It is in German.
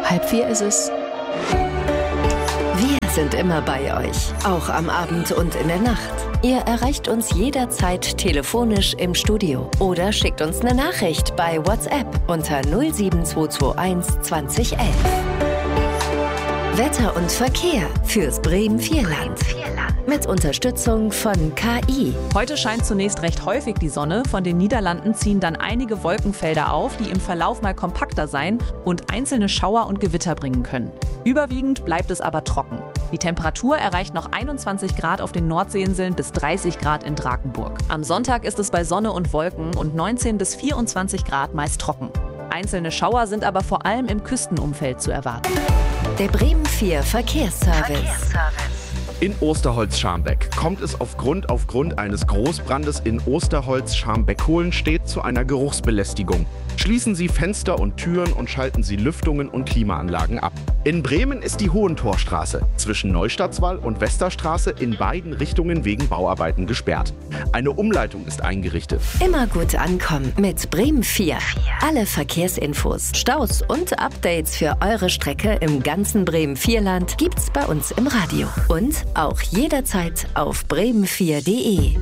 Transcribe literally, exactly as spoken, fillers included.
Halb vier ist es. Wir sind immer bei euch, auch am Abend und in der Nacht. Ihr erreicht uns jederzeit telefonisch im Studio oder schickt uns eine Nachricht bei WhatsApp unter null sieben zwei zwei eins zwanzig elf. Wetter und Verkehr fürs Bremen-Vierland. Mit Unterstützung von K I. Heute scheint zunächst recht häufig die Sonne. Von den Niederlanden ziehen dann einige Wolkenfelder auf, die im Verlauf mal kompakter sein und einzelne Schauer und Gewitter bringen können. Überwiegend bleibt es aber trocken. Die Temperatur erreicht noch einundzwanzig Grad auf den Nordseeinseln bis dreißig Grad in Drakenburg. Am Sonntag ist es bei Sonne und Wolken und neunzehn bis vierundzwanzig Grad meist trocken. Einzelne Schauer sind aber vor allem im Küstenumfeld zu erwarten. Der Bremen vier Verkehrsservice. Verkehrsservice. In Osterholz-Scharmbeck kommt es aufgrund, aufgrund eines Großbrandes in Osterholz-Scharmbeck-Hohenstedt zu einer Geruchsbelästigung. Schließen Sie Fenster und Türen und schalten Sie Lüftungen und Klimaanlagen ab. In Bremen ist die Hohentorstraße zwischen Neustadtswall und Westerstraße in beiden Richtungen wegen Bauarbeiten gesperrt. Eine Umleitung ist eingerichtet. Immer gut ankommen mit Bremen vier. Alle Verkehrsinfos, Staus und Updates für eure Strecke im ganzen Bremen-Vierland gibt's bei uns im Radio. Und auch jederzeit auf bremen vier punkt de.